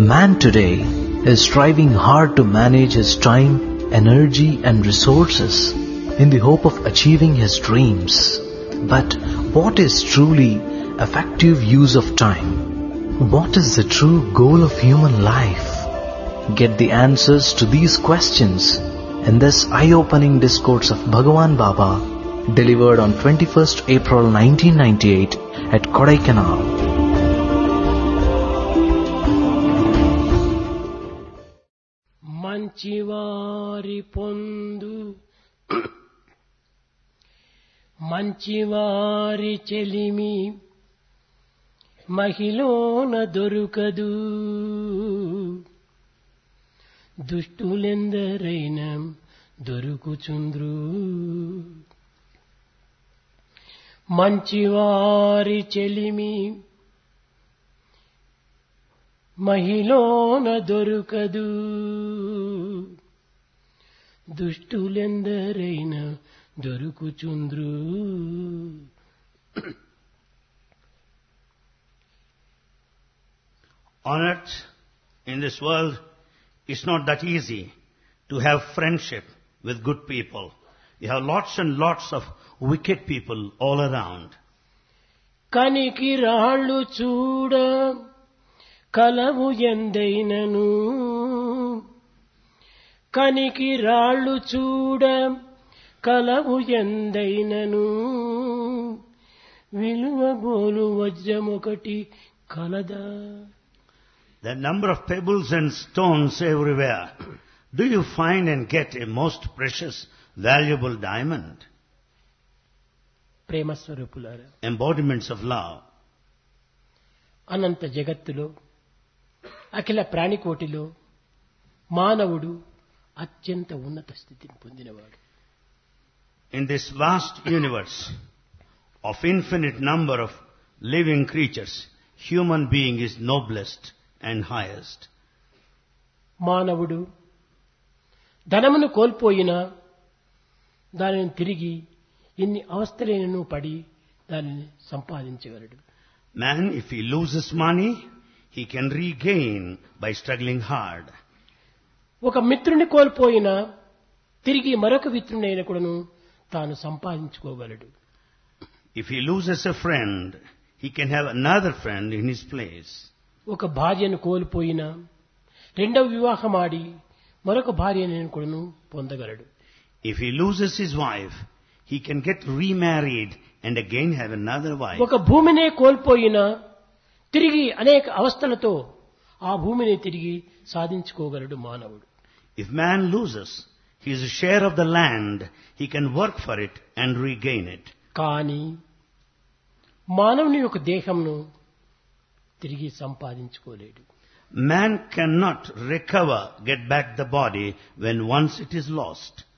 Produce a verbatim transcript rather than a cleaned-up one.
Man today is striving hard to manage his time, energy and resources in the hope of achieving his dreams. But what is truly effective use of time? What is the true goal of human life? Get the answers to these questions in this eye-opening discourse of Bhagavan Baba, delivered on twenty-first April nineteen ninety-eight at Kodaikanal. మంచివారి పొందు మంచివారి చెలిమి మహిళోన దొరుకదు దుష్టులెందరైన దొరుకుచుంద్రు మంచివారి చెలిమి మహిళోన దొరుకదు దుష్టులెందరైన దొరుకుచుంద్రు. On earth, in this world, it's not that easy to have friendship with good people. You have lots and lots of wicked people all around. కనికి రాళ్ళు చూడ కలవు ఎందైనను కనికి రాళ్ళు చూడ కలవు ఎందైనను విలువగోలు వజ్రమొకటి కలదా. The number of pebbles and stones everywhere. Do you find and get a most precious, valuable diamond? ప్రేమ స్వరూపులారా, Embodiments of love. అనంత జగత్తులో అఖిల ప్రాణికోటిలో మానవుడు అత్యంత ఉన్నత స్థితిని పొందినవాడు. In this vast universe of infinite number of living creatures, human being is noblest and highest. మానవుడు ధనమును కోల్పోయినా దానిని తిరిగి ఎన్ని అవస్థలైనను పడి దానిని సంపాదించగలడు. Man, if he loses money, he can regain by struggling hard. ఒక మిత్రుని కోల్పోయినా తిరిగి మరొక మిత్రునైన కూడాను తాను సంపాదించుకోగలడు. If he loses a friend, he can have another friend in his place. ఒక భార్యను కోల్పోయినా రెండవ వివాహం ఆడి మరొక భార్యను కూడాను పొందగలడు. If he loses his wife, he can get remarried and again have another wife. ఒక భూమినే కోల్పోయినా తిరిగి అనేక అవస్థలతో ఆ భూమిని తిరిగి సాధించుకోగలడు మానవుడు. If man loses his share of the land, he can work for it and regain it. కానీ మానవుని యొక్క దేహంను తిరిగి సంపాదించుకోలేడు. Man cannot recover, get back the body when once it is lost.